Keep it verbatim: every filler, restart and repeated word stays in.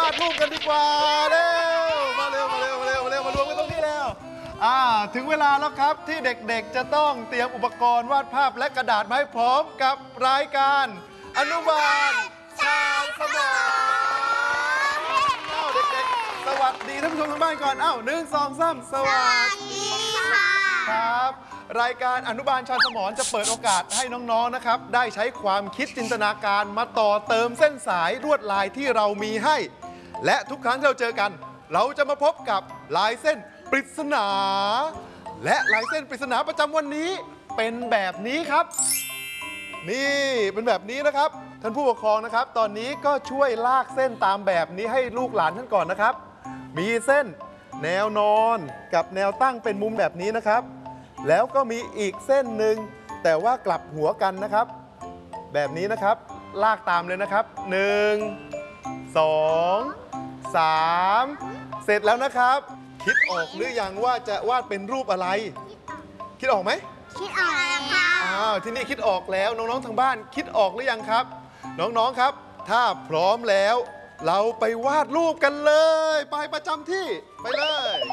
าดรูปกันดีกว่าเร็วมาเร็วมาเร็วมาเร็วมาเร็วมารวมกันตรงนี้แล้วอ่าถึงเวลาแล้วครับที่เด็กๆจะต้องเตรียมอุปกรณ์วาดภาพและกระดาษมาให้พร้อมกับรายการอนุบาลชาญสมรเอ้าเด็กๆสวัสดีท่านผู้ชมทางบ้านก่อนเอ้าหนึ่งสองสามสวัสดีค่ะครับรายการอนุบาลชาญสมรจะเปิดโอกาสให้น้องๆนะครับได้ใช้ความคิดจินตนาการมาต่อเติมเส้นสายลวดลายที่เรามีให้และทุกครั้งที่เราเจอกันเราจะมาพบกับลายเส้นปริศนาและลายเส้นปริศนาประจำวันนี้เป็นแบบนี้ครับนี่เป็นแบบนี้นะครับท่านผู้ปกครองนะครับตอนนี้ก็ช่วยลากเส้นตามแบบนี้ให้ลูกหลานท่านก่อนนะครับมีเส้นแนวนอนกับแนวตั้งเป็นมุมแบบนี้นะครับแล้วก็มีอีกเส้นหนึ่งแต่ว่ากลับหัวกันนะครับแบบนี้นะครับลากตามเลยนะครับหนึ่ง สอง สามเสร็จแล้วนะครับคิดออกหรือยังว่าจะวาดเป็นรูปอะไรคิดออกไหมคิดออกแล้วค่ะอ้าวที่นี่คิดออกแล้วน้องๆทางบ้านคิดออกหรือยังครับน้องๆครับถ้าพร้อมแล้วเราไปวาดรูปกันเลยไปประจำที่ไปเลย